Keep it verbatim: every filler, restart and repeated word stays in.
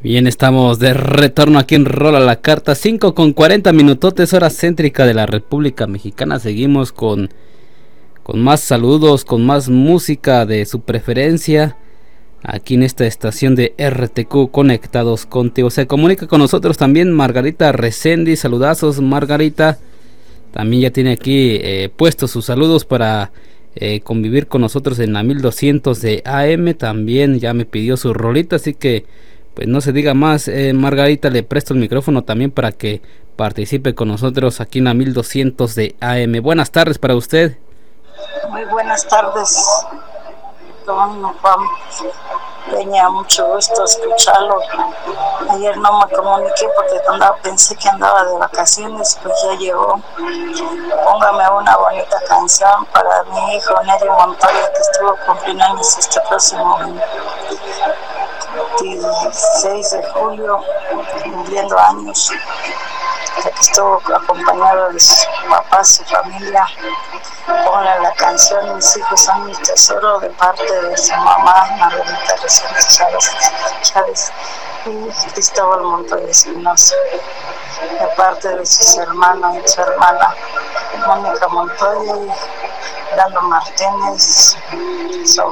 Bien, estamos de retorno aquí en Rola la Carta, cinco con cuarenta minutotes, hora céntrica de la República Mexicana. Seguimos con, con más saludos, con más música de su preferencia, aquí en esta estación de R T Q Conectados Contigo. Se comunica con nosotros también Margarita Resendi. Saludazos, Margarita. También ya tiene aquí eh, puestos sus saludos para eh, convivir con nosotros en la mil doscientos de A M. También ya me pidió su rolita, así que pues no se diga más. eh, Margarita, le presto el micrófono también para que participe con nosotros aquí en la mil doscientos de A M. Buenas tardes para usted. Muy buenas tardes, don Juan Peña, mucho gusto escucharlo. Ayer no me comuniqué porque andaba, pensé que andaba de vacaciones, pues ya llegó. Póngame una bonita canción para mi hijo Nerio Montoya, que estuvo cumpliendo años este próximo dieciséis de julio, cumpliendo años, ya que estuvo acompañado de su papá, su familia. Ponle la canción Mis hijos son mi tesoro, de parte de su mamá Margarita Reséndiz Chávez, Chávez y Cristóbal Montoya Espinosa, de parte de sus hermanos y su hermana Mónica Montoya y Dando Martínez.